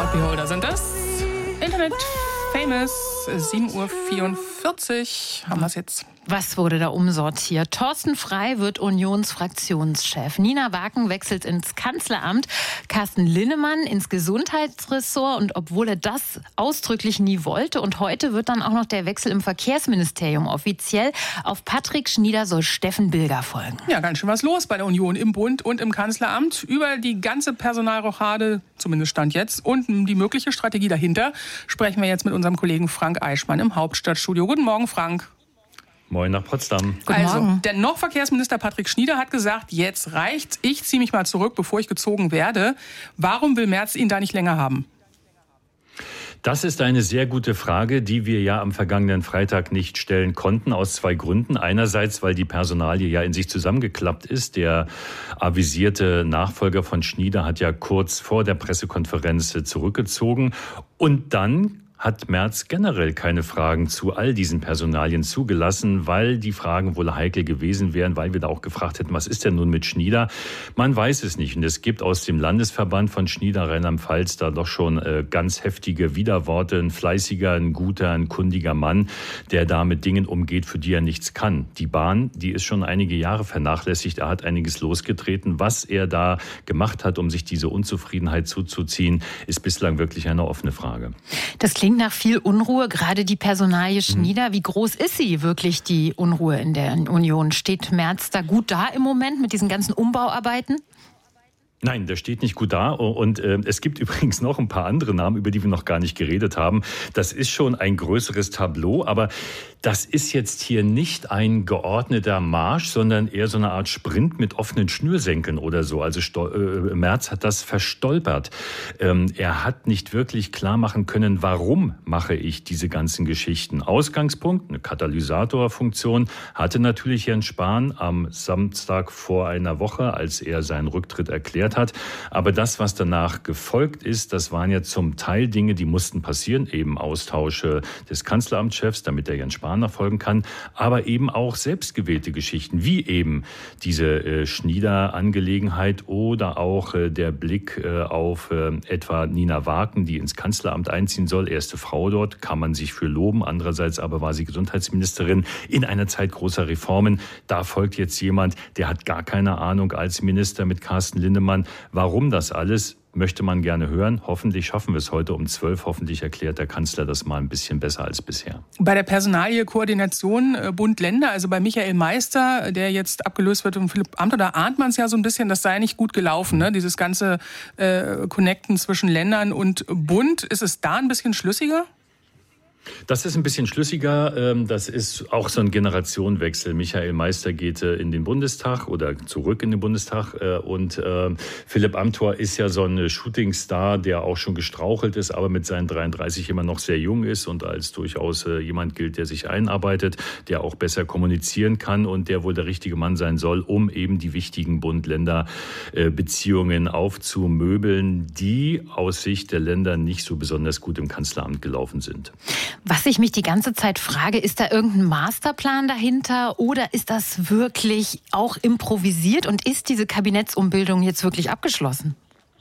Crowd Beholder sind das. Internet Famous, 7:44 Uhr haben wir es jetzt. Was wurde da umsortiert? Thorsten Frey wird Unionsfraktionschef. Nina Waken wechselt ins Kanzleramt. Carsten Linnemann ins Gesundheitsressort. Und obwohl er das ausdrücklich nie wollte, und heute wird dann auch noch der Wechsel im Verkehrsministerium offiziell. Auf Patrick Schnieder soll Steffen Bilger folgen. Ja, ganz schön was los bei der Union im Bund und im Kanzleramt. Über die ganze Personalrochade, zumindest Stand jetzt, und die mögliche Strategie dahinter sprechen wir jetzt mit unserem Kollegen Frank Eichmann im Hauptstadtstudio. Guten Morgen, Frank. Moin nach Potsdam. Also, der noch Verkehrsminister Patrick Schnieder hat gesagt, jetzt reicht's, ich ziehe mich mal zurück, bevor ich gezogen werde. Warum will Merz ihn da nicht länger haben? Das ist eine sehr gute Frage, die wir ja am vergangenen Freitag nicht stellen konnten, aus zwei Gründen. Einerseits, weil die Personalie ja in sich zusammengeklappt ist. Der avisierte Nachfolger von Schnieder hat ja kurz vor der Pressekonferenz zurückgezogen. Und dann hat Merz generell keine Fragen zu all diesen Personalien zugelassen, weil die Fragen wohl heikel gewesen wären, weil wir da auch gefragt hätten, was ist denn nun mit Schnieder? Man weiß es nicht. Und es gibt aus dem Landesverband von Schnieder Rheinland-Pfalz da doch schon ganz heftige Widerworte. Ein fleißiger, ein guter, ein kundiger Mann, der da mit Dingen umgeht, für die er nichts kann. Die Bahn, die ist schon einige Jahre vernachlässigt. Er hat einiges losgetreten. Was er da gemacht hat, um sich diese Unzufriedenheit zuzuziehen, ist bislang wirklich eine offene Frage. Das klingt nach viel Unruhe, gerade die Personalie Schnieder. Wie groß ist sie wirklich, die Unruhe in der Union? Steht Merz da gut da im Moment mit diesen ganzen Umbauarbeiten? Nein, der steht nicht gut da. Und es gibt übrigens noch ein paar andere Namen, über die wir noch gar nicht geredet haben. Das ist schon ein größeres Tableau, aber das ist jetzt hier nicht ein geordneter Marsch, sondern eher so eine Art Sprint mit offenen Schnürsenkeln oder so. Also Merz hat das verstolpert. Er hat nicht wirklich klar machen können, warum mache ich diese ganzen Geschichten. Ausgangspunkt, eine Katalysatorfunktion, hatte natürlich Jens Spahn am Samstag vor einer Woche, als er seinen Rücktritt erklärt hat. Aber das, was danach gefolgt ist, das waren ja zum Teil Dinge, die mussten passieren. Eben Austausche des Kanzleramtschefs, damit der Jens Spahn nachfolgen kann. Aber eben auch selbstgewählte Geschichten, wie eben diese Schnieder-Angelegenheit oder auch der Blick auf etwa Nina Waken, die ins Kanzleramt einziehen soll. Erste Frau dort, kann man sich für loben. Andererseits aber war sie Gesundheitsministerin in einer Zeit großer Reformen. Da folgt jetzt jemand, der hat gar keine Ahnung als Minister mit Carsten Linnemann. Warum das alles, möchte man gerne hören. Hoffentlich schaffen wir es heute um 12. Hoffentlich erklärt der Kanzler das mal ein bisschen besser als bisher. Bei der Personalie Koordination Bund-Länder, also bei Michael Meister, der jetzt abgelöst wird von Philipp Amthor, da ahnt man es ja so ein bisschen, das sei nicht gut gelaufen, ne? Dieses ganze Connecten zwischen Ländern und Bund. Ist es da ein bisschen schlüssiger? Das ist ein bisschen schlüssiger. Das ist auch so ein Generationenwechsel. Michael Meister geht in den Bundestag oder zurück in den Bundestag. Und Philipp Amthor ist ja so ein Shootingstar, der auch schon gestrauchelt ist, aber mit seinen 33 immer noch sehr jung ist und als durchaus jemand gilt, der sich einarbeitet, der auch besser kommunizieren kann und der wohl der richtige Mann sein soll, um eben die wichtigen Bund-Länder-Beziehungen aufzumöbeln, die aus Sicht der Länder nicht so besonders gut im Kanzleramt gelaufen sind. Was ich mich die ganze Zeit frage, ist da irgendein Masterplan dahinter oder ist das wirklich auch improvisiert und ist diese Kabinettsumbildung jetzt wirklich abgeschlossen?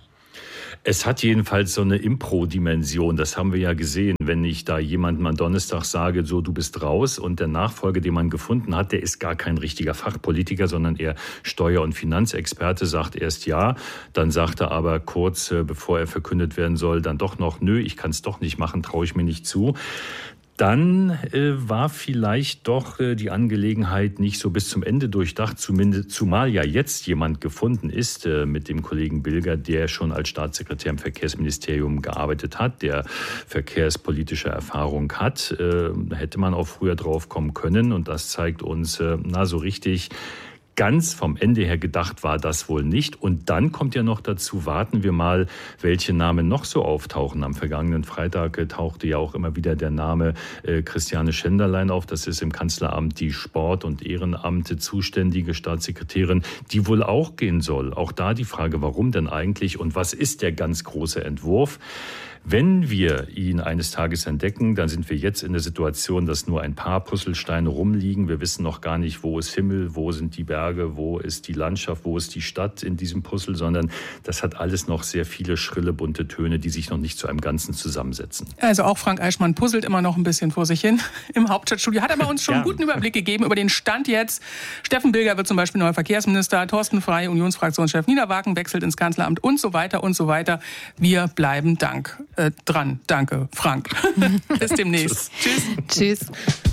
Es hat jedenfalls so eine Impro-Dimension, das haben wir ja gesehen. Wenn ich da jemandem am Donnerstag sage, so du bist raus und der Nachfolger, den man gefunden hat, der ist gar kein richtiger Fachpolitiker, sondern eher Steuer- und Finanzexperte, sagt erst ja, dann sagt er aber kurz, bevor er verkündet werden soll, dann doch noch, nö, ich kann es doch nicht machen, traue ich mir nicht zu. Dann war vielleicht doch die Angelegenheit nicht so bis zum Ende durchdacht, zumal ja jetzt jemand gefunden ist mit dem Kollegen Bilger, der schon als Staatssekretär im Verkehrsministerium gearbeitet hat, der verkehrspolitische Erfahrung hat. Da hätte man auch früher drauf kommen können und das zeigt uns, so richtig ganz vom Ende her gedacht war das wohl nicht. Und dann kommt ja noch dazu, warten wir mal, welche Namen noch so auftauchen. Am vergangenen Freitag tauchte ja auch immer wieder der Name Christiane Schenderlein auf. Das ist im Kanzleramt die Sport- und Ehrenamte zuständige Staatssekretärin, die wohl auch gehen soll. Auch da die Frage, warum denn eigentlich und was ist der ganz große Entwurf? Wenn wir ihn eines Tages entdecken, dann sind wir jetzt in der Situation, dass nur ein paar Puzzlesteine rumliegen. Wir wissen noch gar nicht, wo ist Himmel, wo sind die Berge, wo ist die Landschaft, wo ist die Stadt in diesem Puzzle, sondern das hat alles noch sehr viele schrille, bunte Töne, die sich noch nicht zu einem Ganzen zusammensetzen. Also auch Frank Eichmann puzzelt immer noch ein bisschen vor sich hin im Hauptstadtstudio. Hat aber uns schon einen guten Überblick gegeben über den Stand jetzt. Steffen Bilger wird zum Beispiel neuer Verkehrsminister, Thorsten Frey, Unionsfraktionschef, Nina Waken wechselt ins Kanzleramt und so weiter und so weiter. Wir bleiben dran. Danke, Frank. Bis demnächst. Tschüss.